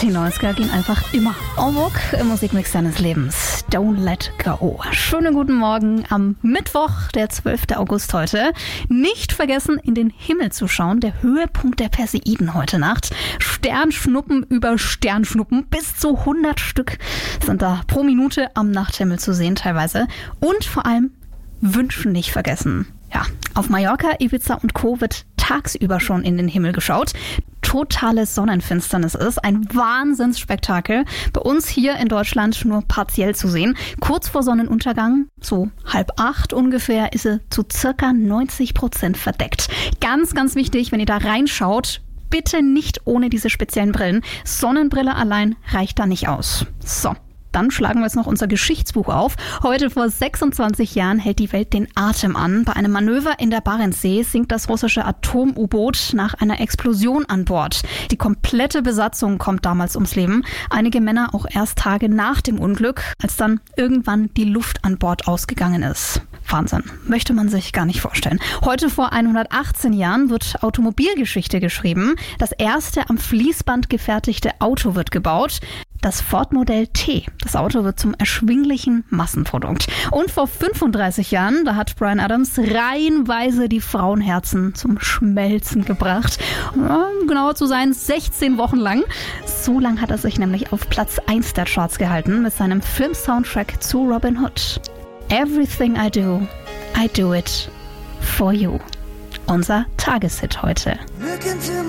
Die 90er gehen einfach immer en vogue im Musikmix deines Lebens. Don't let go. Schönen guten Morgen am Mittwoch, der 12. August heute. Nicht vergessen, in den Himmel zu schauen. Der Höhepunkt der Perseiden heute Nacht. Sternschnuppen über Sternschnuppen. Bis zu 100 Stück sind da pro Minute am Nachthimmel zu sehen teilweise. Und vor allem Wünschen nicht vergessen. Ja, auf Mallorca, Ibiza und Co. wird tagsüber schon in den Himmel geschaut. Totale Sonnenfinsternis ist ein Wahnsinnsspektakel. Bei uns hier in Deutschland nur partiell zu sehen. Kurz vor Sonnenuntergang, so 7:30 ungefähr, ist sie zu circa 90% verdeckt. Ganz, ganz wichtig, wenn ihr da reinschaut, bitte nicht ohne diese speziellen Brillen. Sonnenbrille allein reicht da nicht aus. So. Dann schlagen wir jetzt noch unser Geschichtsbuch auf. Heute vor 26 Jahren hält die Welt den Atem an. Bei einem Manöver in der Barentssee sinkt das russische Atom-U-Boot nach einer Explosion an Bord. Die komplette Besatzung kommt damals ums Leben. Einige Männer auch erst Tage nach dem Unglück, als dann irgendwann die Luft an Bord ausgegangen ist. Wahnsinn. Möchte man sich gar nicht vorstellen. Heute vor 118 Jahren wird Automobilgeschichte geschrieben. Das erste am Fließband gefertigte Auto wird gebaut. Das Ford-Modell T. Das Auto wird zum erschwinglichen Massenprodukt. Und vor 35 Jahren, da hat Bryan Adams reihenweise die Frauenherzen zum Schmelzen gebracht. Genauer zu sein, 16 Wochen lang. So lang hat er sich nämlich auf Platz 1 der Charts gehalten mit seinem Film-Soundtrack zu Robin Hood. Everything I do it for you. Unser Tageshit heute.